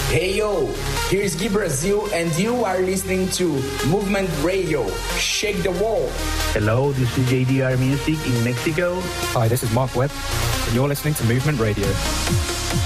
Hey yo, here's Gui Brazil and you are listening to Movement Radio. Shake the wall. Hello, this is JDR Music in Mexico. Hi, this is Mark Webb and you're listening to Movement Radio.